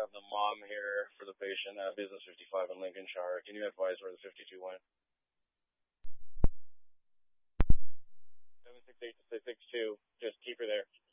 have the mom here for the patient at Business 55 in Lincolnshire. Can you advise where the 52 went? 768 to 662. Just keep her there.